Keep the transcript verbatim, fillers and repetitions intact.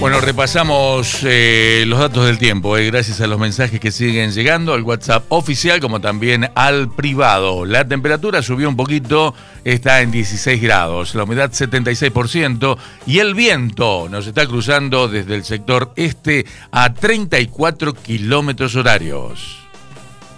Bueno, repasamos eh, los datos del tiempo, eh, gracias a los mensajes que siguen llegando al WhatsApp oficial como también al privado. La temperatura subió un poquito, está en dieciséis grados, la humedad setenta y seis por ciento y el viento nos está cruzando desde el sector este a treinta y cuatro kilómetros horarios.